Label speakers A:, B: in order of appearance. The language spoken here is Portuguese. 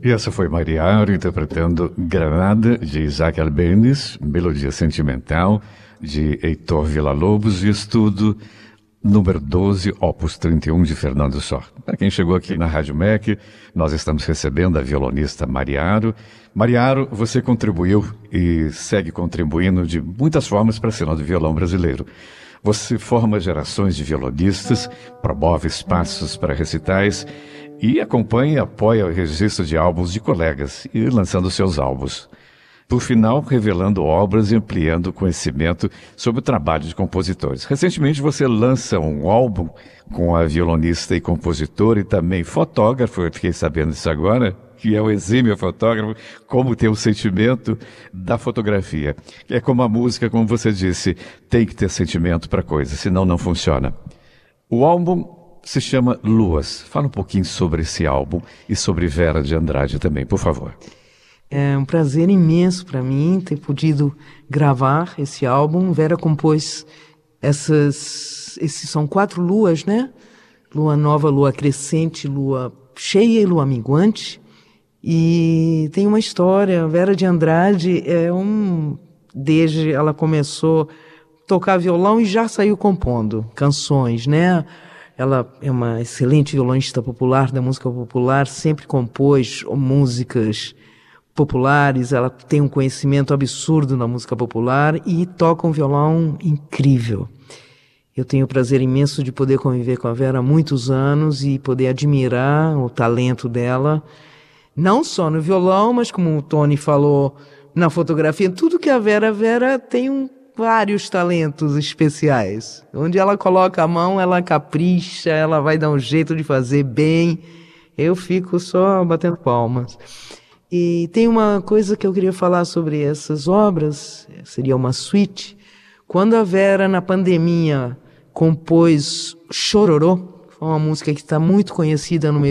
A: E essa foi Mariário interpretando Granada, de Isaac Albéniz, melodia sentimental, de Heitor Villa-Lobos, e estudo número 12, opus 31, de Fernando Sor. Para quem chegou aqui na Rádio MEC, nós estamos recebendo a violonista Mariário. Mariário, você contribuiu e segue contribuindo de muitas formas para a cena do violão brasileiro. Você forma gerações de violonistas, promove espaços para recitais e acompanha e apoia o registro de álbuns de colegas e lançando seus álbuns. Por final, revelando obras e ampliando o conhecimento sobre o trabalho de compositores. Recentemente você lança um álbum com a violonista e compositora e também fotógrafo, eu fiquei sabendo disso agora, que é o exímio fotógrafo, como tem o sentimento da fotografia. É como a música, como você disse, tem que ter sentimento para coisa, senão não funciona. O álbum se chama Luas. Fala um pouquinho sobre esse álbum e sobre Vera de Andrade também, por favor.
B: É um prazer imenso para mim ter podido gravar esse álbum. Vera compôs esses são 4 luas, né? Lua nova, lua crescente, lua cheia e lua minguante. E tem uma história. Vera de Andrade desde ela começou a tocar violão e já saiu compondo canções, né? Ela é uma excelente violonista popular, da música popular, sempre compôs músicas populares, ela tem um conhecimento absurdo na música popular e toca um violão incrível. Eu tenho o prazer imenso de poder conviver com a Vera há muitos anos e poder admirar o talento dela, não só no violão, mas como o Tony falou, na fotografia, tudo que a Vera tem vários talentos especiais. Onde ela coloca a mão, ela capricha, ela vai dar um jeito de fazer bem. Eu fico só batendo palmas. E tem uma coisa que eu queria falar sobre essas obras, seria uma suíte. Quando a Vera, na pandemia, compôs Chororô, foi uma música que está muito conhecida no meio